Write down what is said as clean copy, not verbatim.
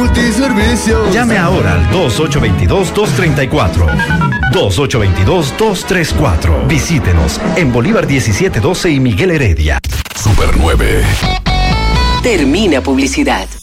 Multiservicio. Llame ahora al 2822-234. 2822-234. Visítenos en Bolívar 1712 y Miguel Heredia. Super 9. Termina publicidad.